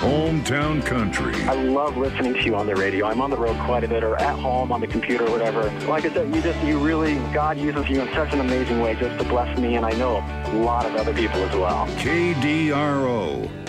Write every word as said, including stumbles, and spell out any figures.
Hometown Country. I love listening to you on the radio. I'm on the road quite a bit, or at home on the computer or whatever. Like I said, you just, you really, God uses you in such an amazing way just to bless me, and I know a lot of other people as well. K D R O.